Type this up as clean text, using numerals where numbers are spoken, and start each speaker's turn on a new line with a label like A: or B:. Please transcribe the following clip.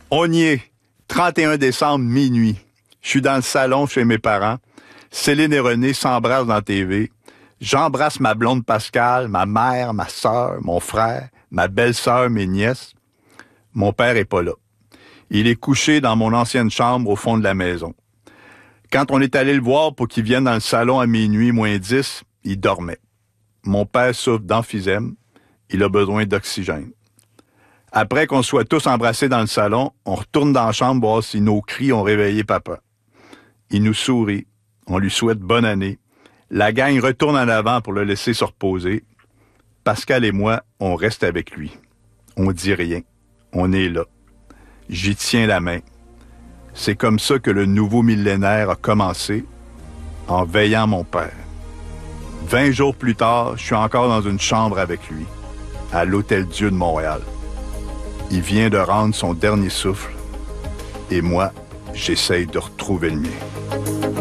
A: On y est. 31 décembre, minuit. Je suis dans le salon chez mes parents. Céline et René s'embrassent dans la TV. J'embrasse ma blonde Pascale, ma mère, ma sœur, mon frère, ma belle-sœur, mes nièces. Mon père est pas là. Il est couché dans mon ancienne chambre au fond de la maison. Quand on est allé le voir pour qu'il vienne dans le salon à minuit moins 10, il dormait. Mon père souffre d'emphysème. Il a besoin d'oxygène. Après qu'on soit tous embrassés dans le salon, on retourne dans la chambre voir si nos cris ont réveillé papa. Il nous sourit. On lui souhaite bonne année. La gang retourne en avant pour le laisser se reposer. Pascal et moi, on reste avec lui. On dit rien. On est là. J'y tiens la main. C'est comme ça que le nouveau millénaire a commencé, en veillant mon père. 20 jours plus tard, je suis encore dans une chambre avec lui, à l'Hôtel-Dieu de Montréal. Il vient de rendre son dernier souffle, et moi, j'essaye de retrouver le mien.